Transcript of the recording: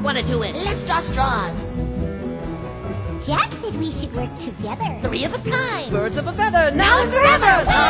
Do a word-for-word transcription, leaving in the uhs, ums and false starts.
want to do it. Let's draw straws. Jack said we should work together. Three of a kind. Birds of a feather, now and forever!